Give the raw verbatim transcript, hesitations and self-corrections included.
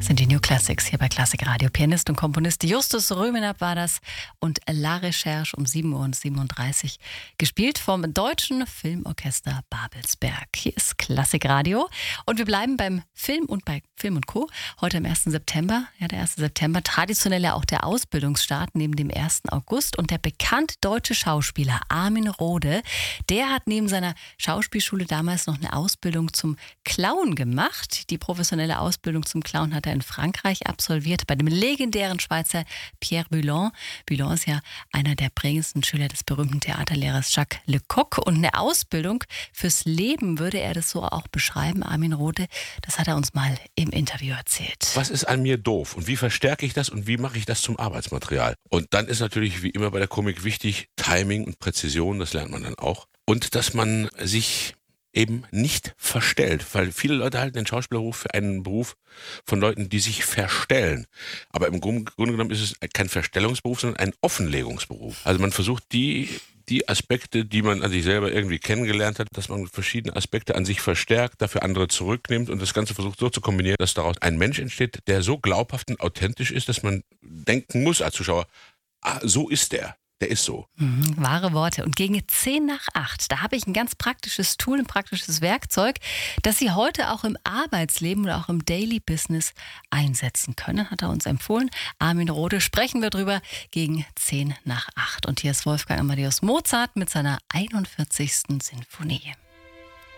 Sind die New Classics hier bei Klassik Radio. Pianist und Komponist Justus Römenab war das und La Recherche um sieben Uhr siebenunddreißig, gespielt vom Deutschen Filmorchester Babelsberg. Hier ist Klassik Radio und wir bleiben beim Film und bei Film und Co. Heute am ersten September, ja der erste September, traditionell ja auch der Ausbildungsstart neben dem ersten August und der bekannte deutsche Schauspieler Armin Rohde, der hat neben seiner Schauspielschule damals noch eine Ausbildung zum Clown gemacht. Die professionelle Ausbildung zum Clown hat er in Frankreich absolviert, bei dem legendären Schweizer Pierre Bouillon. Bouillon ist ja einer der prägendsten Schüler des berühmten Theaterlehrers Jacques Lecoq. Und eine Ausbildung fürs Leben würde er das so auch beschreiben, Armin Rohde. Das hat er uns mal im Interview erzählt. Was ist an mir doof und wie verstärke ich das und wie mache ich das zum Arbeitsmaterial? Und dann ist natürlich wie immer bei der Komik wichtig, Timing und Präzision, das lernt man dann auch. Und dass man sich eben nicht verstellt, weil viele Leute halten den Schauspielerberuf für einen Beruf von Leuten, die sich verstellen. Aber im Grunde genommen ist es kein Verstellungsberuf, sondern ein Offenlegungsberuf. Also man versucht die, die Aspekte, die man an sich selber irgendwie kennengelernt hat, dass man verschiedene Aspekte an sich verstärkt, dafür andere zurücknimmt und das Ganze versucht so zu kombinieren, dass daraus ein Mensch entsteht, der so glaubhaft und authentisch ist, dass man denken muss als Zuschauer, ah, so ist der. Der ist so. Mhm, wahre Worte. Und gegen zehn nach acht, da habe ich ein ganz praktisches Tool, ein praktisches Werkzeug, das Sie heute auch im Arbeitsleben oder auch im Daily Business einsetzen können, hat er uns empfohlen. Armin Rohde, sprechen wir drüber gegen zehn nach acht. Und hier ist Wolfgang Amadeus Mozart mit seiner einundvierzigsten Sinfonie.